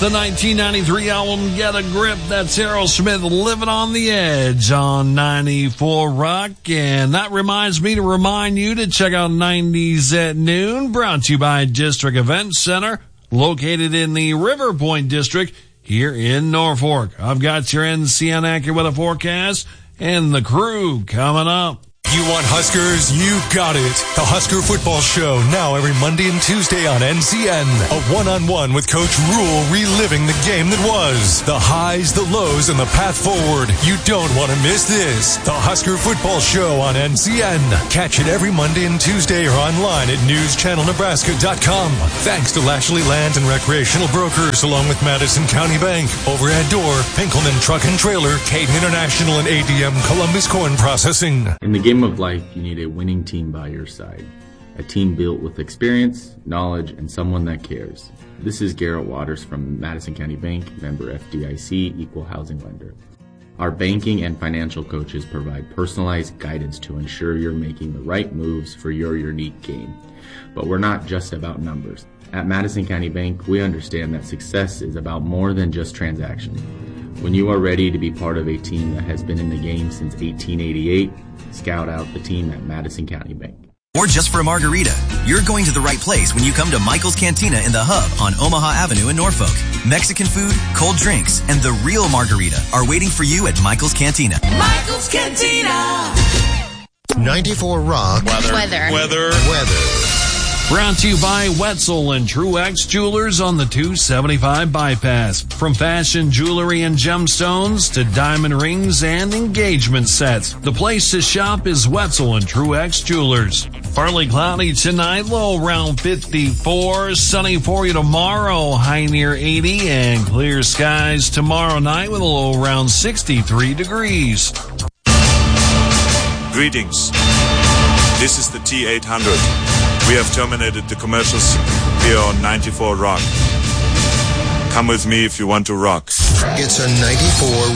The 1993 album, Get a Grip. That's Aerosmith, Living on the Edge on 94 Rock. And that reminds me to remind you to check out 90s at Noon, brought to you by District Event Center, located in the River Point District here in Norfolk. I've got your NCN Accurate Weather Forecast and the crew coming up. You want Huskers? You got it. The Husker Football Show, now every Monday and Tuesday on NCN. A one-on-one with Coach Rule, reliving the game that was. The highs, the lows, and the path forward. You don't want to miss this. The Husker Football Show on NCN. Catch it every Monday and Tuesday or online at newschannelnebraska.com. Thanks to Lashley Land and Recreational Brokers, along with Madison County Bank, Overhead Door, Pinkelman Truck and Trailer, Caden International, and ADM Columbus Corn Processing. In the game of life, you need a winning team by your side. A team built with experience, knowledge, and someone that cares. This is Garrett Waters from Madison County Bank, member FDIC, equal housing lender. Our banking and financial coaches provide personalized guidance to ensure you're making the right moves for your unique game. But we're not just about numbers. At Madison County Bank, we understand that success is about more than just transactions. When you are ready to be part of a team that has been in the game since 1888, scout out the team at Madison County Bank. Or just for a margarita, you're going to the right place when you come to Michael's Cantina in the Hub on Omaha Avenue in Norfolk. Mexican food, cold drinks, and the real margarita are waiting for you at Michael's Cantina. Michael's Cantina. 94 Rock. Weather. Brought to you by Wetzel and Truex Jewelers on the 275 bypass. From fashion jewelry and gemstones to diamond rings and engagement sets, the place to shop is Wetzel and Truex Jewelers. Partly cloudy tonight, low around 54. Sunny for you tomorrow, high near 80. And clear skies tomorrow night with a low around 63 degrees. Greetings. This is the T800. We have terminated the commercials here on 94 Rock. Come with me if you want to rock. It's a 94